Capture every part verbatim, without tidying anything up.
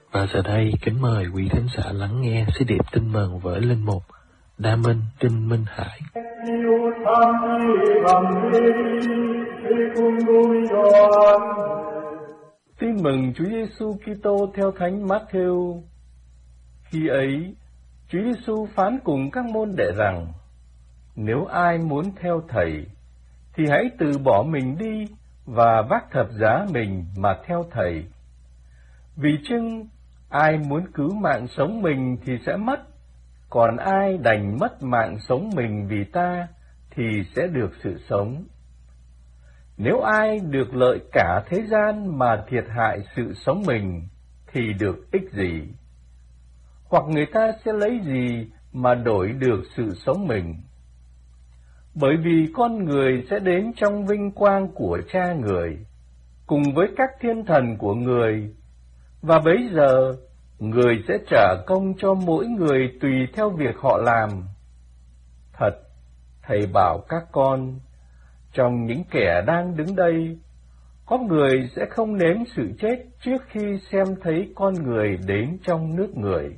Và giờ đây, kính mời quý thính giả lắng nghe sê điệp tin mừng với linh mục Đa Minh Đinh Minh Hải. Tin mừng Chúa Giêsu Kitô theo Thánh Mát-thêu. Khi ấy, Chúa Giêsu phán cùng các môn đệ rằng: nếu ai muốn theo Thầy, thì hãy từ bỏ mình đi và vác thập giá mình mà theo Thầy. Vì chưng ai muốn cứu mạng sống mình thì sẽ mất, còn ai đành mất mạng sống mình vì ta thì sẽ được sự sống. Nếu ai được lợi cả thế gian mà thiệt hại sự sống mình thì được ích gì? Hoặc người ta sẽ lấy gì mà đổi được sự sống mình? Bởi vì con người sẽ đến trong vinh quang của Cha người, cùng với các thiên thần của người, và bấy giờ người sẽ trả công cho mỗi người tùy theo việc họ làm. Thật, Thầy bảo các con, trong những kẻ đang đứng đây, có người sẽ không nếm sự chết trước khi xem thấy con người đến trong nước người.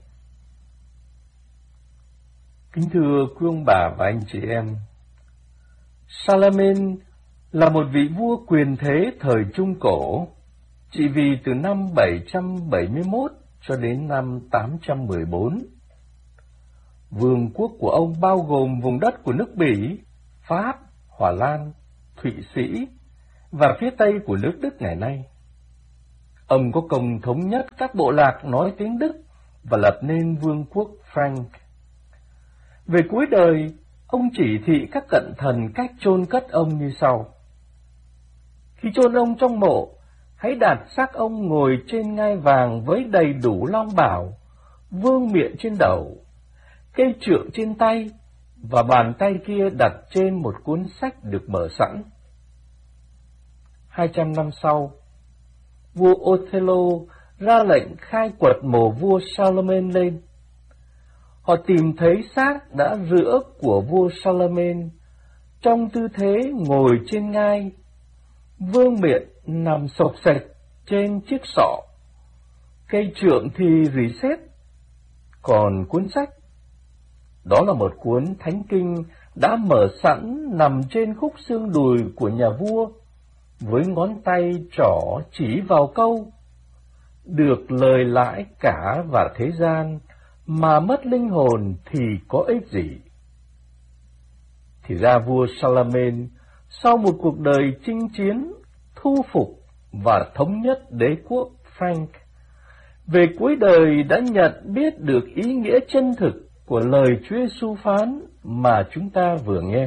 Kính thưa quý ông bà và anh chị em, Salomon là một vị vua quyền thế thời Trung Cổ, trị vì từ năm bảy trăm bảy mươi mốt cho đến năm tám trăm mười bốn. Vương quốc của ông bao gồm vùng đất của nước Bỉ, Pháp, Hòa Lan, Thụy Sĩ và phía tây của nước Đức ngày nay. Ông có công thống nhất các bộ lạc nói tiếng Đức và lập nên vương quốc Frank. Về cuối đời, ông chỉ thị các cận thần cách chôn cất ông như sau: khi chôn ông trong mộ, hãy đặt xác ông ngồi trên ngai vàng với đầy đủ long bảo, vương miện trên đầu, cây trượng trên tay, và bàn tay kia đặt trên một cuốn sách được mở sẵn. Hai trăm năm sau, vua Othello ra lệnh khai quật mộ vua Salomon lên. Họ tìm thấy xác đã rữa của vua Salomon trong tư thế ngồi trên ngai, vương miện nằm xộc xệch trên chiếc sọ, cây trượng thì rỉ sét, còn cuốn sách, đó là một cuốn thánh kinh đã mở sẵn nằm trên khúc xương đùi của nhà vua, với ngón tay trỏ chỉ vào câu: được lời lãi cả và thế gian, mà mất linh hồn thì có ích gì? Thì ra vua Salomon, sau một cuộc đời chinh chiến, thu phục và thống nhất đế quốc Frank, về cuối đời đã nhận biết được ý nghĩa chân thực của lời Chúa Giêsu phán mà chúng ta vừa nghe.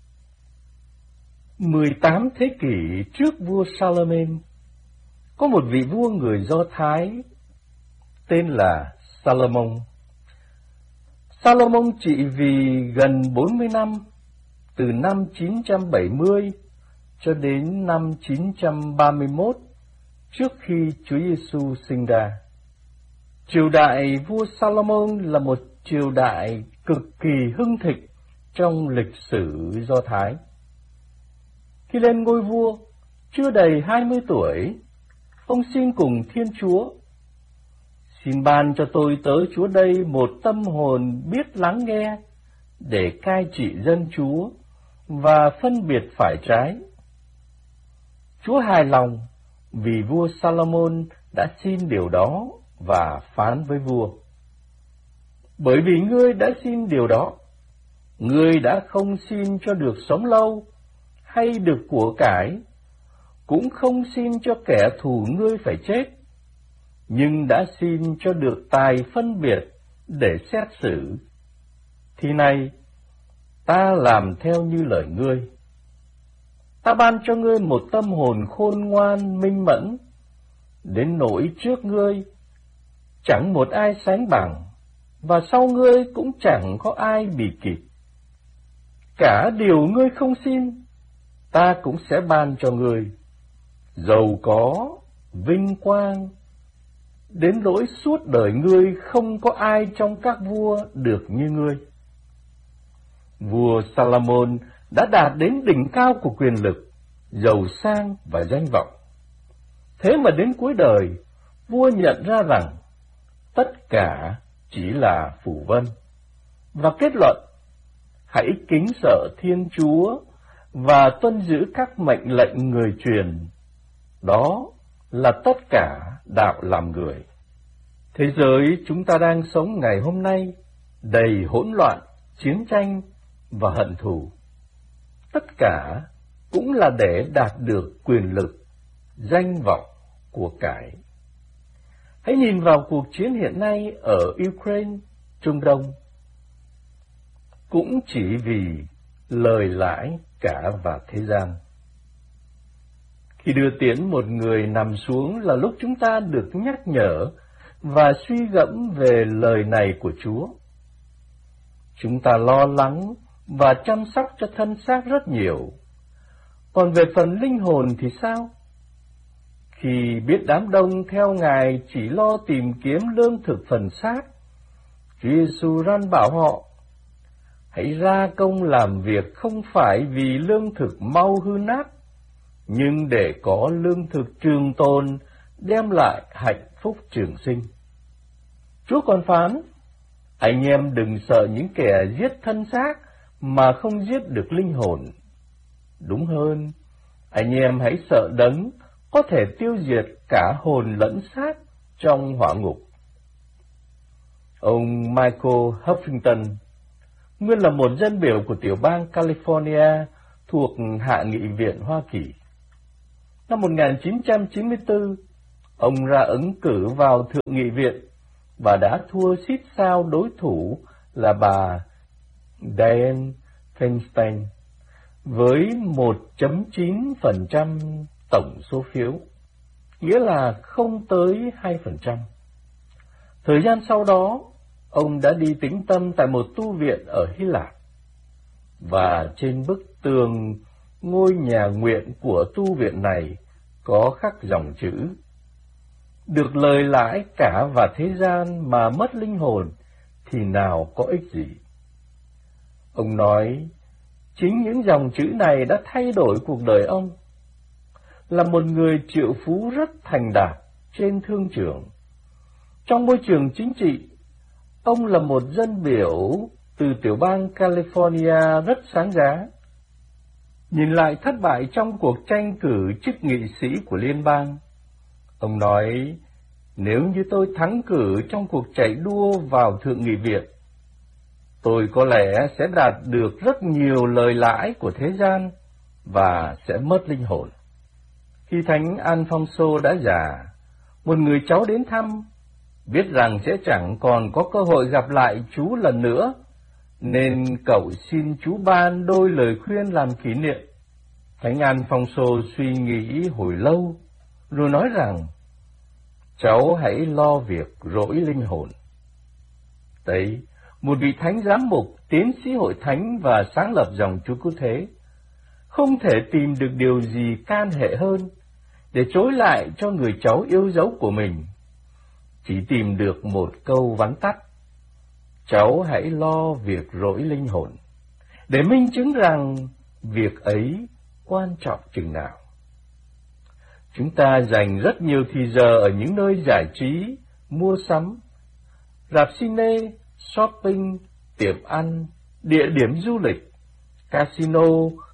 mười tám thế kỷ trước vua Salomon, có một vị vua người Do Thái tên là Salomon. Salomon trị vì gần bốn mươi năm, từ năm chín trăm bảy mươi cho đến năm chín trăm ba mươi mốt, trước khi Chúa Giêsu sinh ra. Triều đại vua Salomon là một triều đại cực kỳ hưng thịnh trong lịch sử Do Thái. Khi lên ngôi vua, chưa đầy hai mươi tuổi, ông xin cùng Thiên Chúa: xin ban cho tôi tớ Chúa đây một tâm hồn biết lắng nghe, để cai trị dân Chúa và phân biệt phải trái. Chúa hài lòng vì vua Salomon đã xin điều đó và phán với vua: bởi vì ngươi đã xin điều đó, ngươi đã không xin cho được sống lâu hay được của cải, cũng không xin cho kẻ thù ngươi phải chết, nhưng đã xin cho được tài phân biệt để xét xử. Thì này, ta làm theo như lời ngươi. Ta ban cho ngươi một tâm hồn khôn ngoan minh mẫn, đến nỗi trước ngươi chẳng một ai sánh bằng, và sau ngươi cũng chẳng có ai bì kịp. Cả điều ngươi không xin, ta cũng sẽ ban cho ngươi: giàu có, vinh quang, đến nỗi suốt đời ngươi không có ai trong các vua được như ngươi. Vua Salomon đã đạt đến đỉnh cao của quyền lực, giàu sang và danh vọng. Thế mà đến cuối đời, vua nhận ra rằng tất cả chỉ là phù vân. Và kết luận, hãy kính sợ Thiên Chúa và tuân giữ các mệnh lệnh người truyền. Đó là tất cả đạo làm người. Thế giới chúng ta đang sống ngày hôm nay đầy hỗn loạn, chiến tranh và hận thù. Tất cả cũng là để đạt được quyền lực, danh vọng, của cải. Hãy nhìn vào cuộc chiến hiện nay ở Ukraine, Trung Đông. Cũng chỉ vì lời lãi cả và thế gian. Khi đưa tiễn một người nằm xuống là lúc chúng ta được nhắc nhở và suy gẫm về lời này của Chúa. Chúng ta lo lắng và chăm sóc cho thân xác rất nhiều. Còn về phần linh hồn thì sao? Khi biết đám đông theo Ngài chỉ lo tìm kiếm lương thực phần xác, Chúa Giêsu răn bảo họ, hãy ra công làm việc không phải vì lương thực mau hư nát, nhưng để có lương thực trường tồn, đem lại hạnh phúc trường sinh. Chúa còn phán, anh em đừng sợ những kẻ giết thân xác mà không giết được linh hồn. Đúng hơn, anh em hãy sợ Đấng có thể tiêu diệt cả hồn lẫn xác trong hỏa ngục. Ông Michael Huffington, nguyên là một dân biểu của tiểu bang California thuộc Hạ nghị viện Hoa Kỳ. Năm một nghìn chín trăm chín mươi tư, ông ra ứng cử vào Thượng nghị viện và đã thua xít sao đối thủ là bà Dianne Feinstein với một phẩy chín phần trăm tổng số phiếu, nghĩa là không tới hai phần trăm. Thời gian sau đó, ông đã đi tĩnh tâm tại một tu viện ở Hy Lạp, và trên bức tường ngôi nhà nguyện của tu viện này có khắc dòng chữ: được lời lãi cả và thế gian mà mất linh hồn thì nào có ích gì. Ông nói, chính những dòng chữ này đã thay đổi cuộc đời ông. Là một người triệu phú rất thành đạt trên thương trường, trong môi trường chính trị, ông là một dân biểu từ tiểu bang California rất sáng giá. Nhìn lại thất bại trong cuộc tranh cử chức nghị sĩ của liên bang, ông nói, nếu như tôi thắng cử trong cuộc chạy đua vào Thượng nghị viện, tôi có lẽ sẽ đạt được rất nhiều lời lãi của thế gian và sẽ mất linh hồn. Khi Thánh Alfonso đã già, một người cháu đến thăm, biết rằng sẽ chẳng còn có cơ hội gặp lại chú lần nữa, nên cậu xin chú ban đôi lời khuyên làm kỷ niệm. Thánh Alfonso suy nghĩ hồi lâu, rồi nói rằng, cháu hãy lo việc rỗi linh hồn. Đấy, một vị thánh giám mục, tiến sĩ hội thánh và sáng lập dòng Chúa Cứu Thế, không thể tìm được điều gì can hệ hơn để chối lại cho người cháu yêu dấu của mình. Chỉ tìm được một câu vắn tắt: cháu hãy lo việc rỗi linh hồn, để minh chứng rằng việc ấy quan trọng chừng nào. Chúng ta dành rất nhiều thì giờ ở những nơi giải trí, mua sắm, rạp cine, shopping, tiệm ăn, địa điểm du lịch, casino.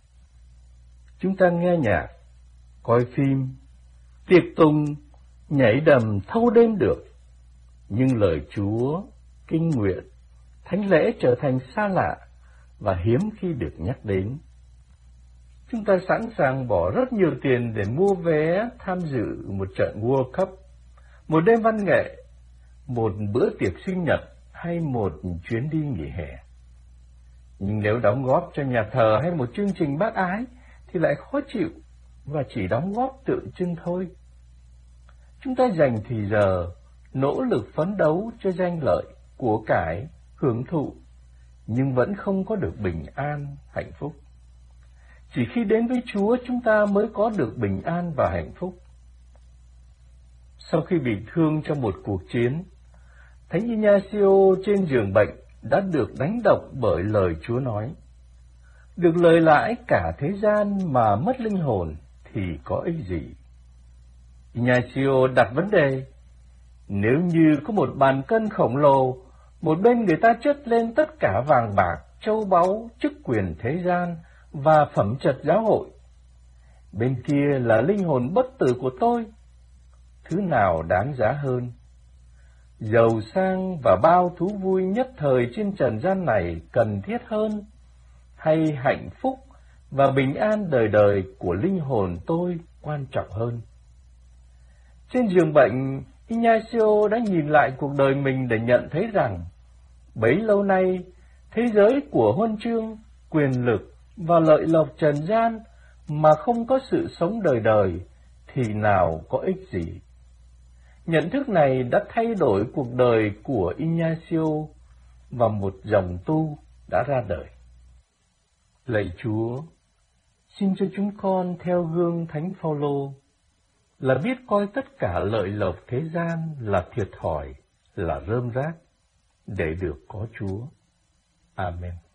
Chúng ta nghe nhạc, coi phim, tiệc tùng, nhảy đầm thâu đêm được. Nhưng lời Chúa, kinh nguyện, thánh lễ trở thành xa lạ và hiếm khi được nhắc đến. Chúng ta sẵn sàng bỏ rất nhiều tiền để mua vé tham dự một trận World Cup, một đêm văn nghệ, một bữa tiệc sinh nhật hay một chuyến đi nghỉ hè. Nhưng nếu đóng góp cho nhà thờ hay một chương trình bác ái thì lại khó chịu và chỉ đóng góp tượng trưng thôi. Chúng ta dành thì giờ nỗ lực phấn đấu cho danh lợi, của cải, hưởng thụ, nhưng vẫn không có được bình an, hạnh phúc. Chỉ khi đến với Chúa chúng ta mới có được bình an và hạnh phúc. Sau khi bị thương trong một cuộc chiến, Thánh Ignacio trên giường bệnh đã được đánh động bởi lời Chúa nói: được lời lãi cả thế gian mà mất linh hồn thì có ích gì. Ignacio đặt vấn đề: Nếu như có một bàn cân khổng lồ, một bên người ta chất lên tất cả vàng bạc, châu báu, chức quyền thế gian và phẩm chất giáo hội, bên kia là linh hồn bất tử của tôi, thứ nào đáng giá hơn? Giàu sang và bao thú vui nhất thời trên trần gian này cần thiết hơn, hay hạnh phúc và bình an đời đời của linh hồn tôi quan trọng hơn? Trên giường bệnh, Ignacio đã nhìn lại cuộc đời mình để nhận thấy rằng, bấy lâu nay, thế giới của huân chương, quyền lực và lợi lộc trần gian mà không có sự sống đời đời thì nào có ích gì. Nhận thức này đã thay đổi cuộc đời của Ignacio và một dòng tu đã ra đời. Lạy Chúa, xin cho chúng con theo gương Thánh Phaolô là biết coi tất cả lợi lộc thế gian là thiệt thòi, là rơm rác, để được có Chúa. Amen.